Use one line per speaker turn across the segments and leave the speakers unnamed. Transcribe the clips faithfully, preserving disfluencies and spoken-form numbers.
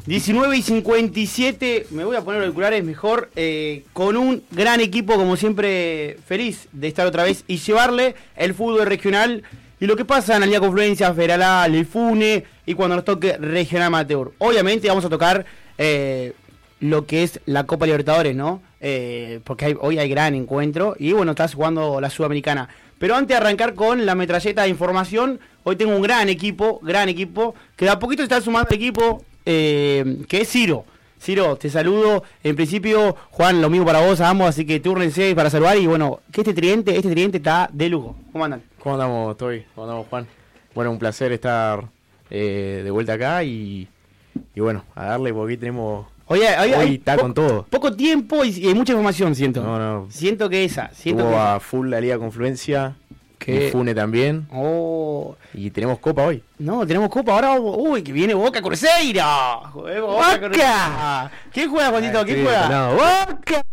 diecinueve y cincuenta y siete, me voy a poner auriculares mejor, eh, con un gran equipo, como siempre, feliz de estar otra vez y llevarle el fútbol regional y lo que pasa en la Liga Confluencia, Feralá, Lefune y cuando nos toque Regional Amateur. Obviamente vamos a tocar eh, lo que es la Copa Libertadores, ¿no? Eh, porque hay, hoy hay gran encuentro y bueno, estás jugando la Sudamericana. Pero antes de arrancar con la metralleta de información, hoy tengo un gran equipo, gran equipo, que de a poquito está sumando el equipo, eh, que es Ciro. Ciro, te saludo. En principio, Juan, lo mismo para vos, ambos, así que túrnense para saludar. Y bueno, que este tridente, este tridente está de lujo. ¿Cómo andan?
¿Cómo andamos, Toby? ¿Cómo andamos, Juan? Bueno, un placer estar eh, de vuelta acá y, y bueno, a darle porque aquí tenemos...
Oye, oye,
hoy está
po-
con todo.
Poco tiempo y, y hay mucha información, siento.
No, no.
Siento que esa, siento
Tuvo
que
a full la Liga Confluencia,
¿Qué?
y Fune también,
Oh,
y tenemos Copa hoy.
no, tenemos Copa ahora. Uy, que viene Boca Cruzeiro. Joder, Boca Cruzeiro. ¿Quién juega, Juanito? ¿Quién juega?
No, ¡Boca!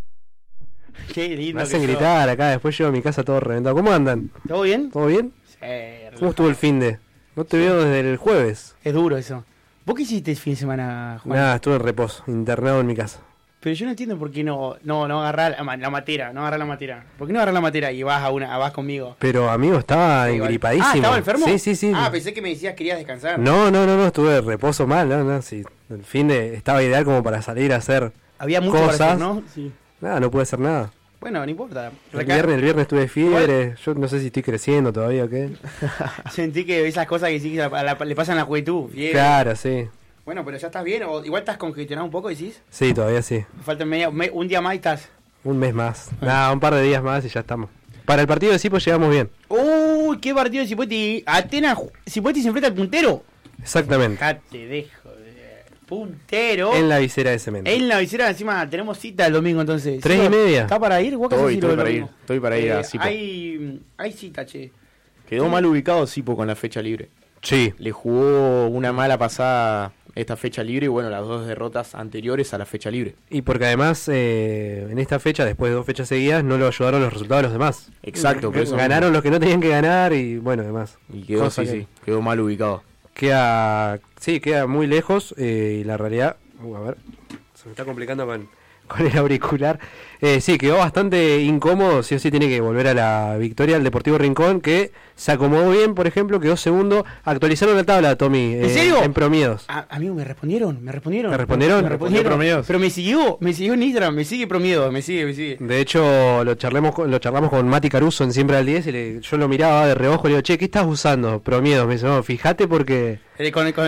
Qué lindo.
Me hacen
que sos.
gritar acá, después llego a mi casa todo reventado. ¿Cómo andan?
¿Todo bien?
¿Todo bien?
Sí,
¿Cómo
relajado.
estuvo el fin de? No te veo desde el jueves.
Es duro eso. ¿Vos qué hiciste el fin de semana, Juan?
Nada, estuve en reposo, internado en mi casa.
Pero yo no entiendo por qué no, no, no agarrar la, ma- la matera, no agarrar la matera. ¿Por qué no agarrar la matera y vas a una, vas conmigo?
Pero amigo, estaba
Igual.
engripadísimo.
Ah, ¿estaba enfermo?
Sí, sí, sí.
Ah, pensé que me decías que querías descansar.
No, no, no, no, estuve de reposo mal, no, no, sí. El fin de estaba ideal como para salir a hacer
Había mucho
cosas.
para hacer, ¿no? Sí.
Nada, no pude hacer nada.
Bueno, no importa.
El
Reca-
viernes, el viernes tuve fiebre, yo no sé si estoy creciendo todavía o qué.
Sentí que esas cosas que sí que a la- le pasan a la juventud. Fiebre.
Claro, sí.
Bueno, pero ya estás bien, o igual estás congestionado un poco, decís.
Sí, todavía sí.
Falta media, me- un día más y estás.
Un mes más. Nada, un par de días más y ya estamos. Para el partido de Cipo llegamos bien.
Uy, qué partido de Cipotti. Atenas, Cipotti se enfrenta al puntero.
Exactamente.
Ja, te dejo. de- Puntero.
En la visera de cemento.
En la visera, encima tenemos cita el domingo entonces.
Tres
¿Sí?
y media.
¿Está para ir? ¿Vos qué
Estoy,
haces, Ciro,
estoy
el
para ir,
domingo?
estoy para ir a
Eh,
Cipo.
Hay, hay cita, che.
Quedó mal ubicado Cipo con la fecha libre.
Sí.
Le jugó una mala pasada esta fecha libre y bueno, las dos derrotas anteriores a la fecha libre.
Y porque además eh, en esta fecha, después de dos fechas seguidas, no lo ayudaron los resultados de los demás.
Exacto, por eso
Ganaron los que no tenían que ganar y bueno, demás.
Y quedó,
Cosa
sí,
que
sí, quedó mal ubicado.
Queda, sí, queda muy lejos eh, y la realidad, uh, a ver, se me está complicando con, con el auricular. Eh, sí, quedó bastante incómodo, sí o sí tiene que volver a la victoria el Deportivo Rincón, que se acomodó bien, por ejemplo, quedó segundo. Actualizaron la tabla, Tommy,
¿En
eh,
serio?
en promedios.
Ah, amigo, me respondieron, me respondieron.
¿Te respondieron?
Me respondieron.
¿Promedios?
Pero me siguió, me siguió en Instagram, me sigue Promiedo, me sigue, me sigue.
De hecho, lo charlemos con, lo charlamos con Mati Caruso en Siempre al diez y le- yo lo miraba de reojo y le digo, che, ¿qué estás usando? Promedios. Me dice, no, fíjate porque...
Eh, con, con